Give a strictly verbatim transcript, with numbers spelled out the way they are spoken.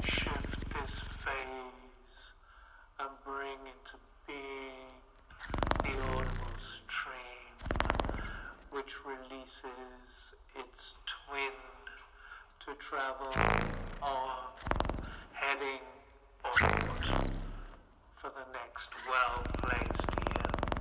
shift this phase and bring into being the audible stream, which releases its twin to travel on, heading onward for the next well.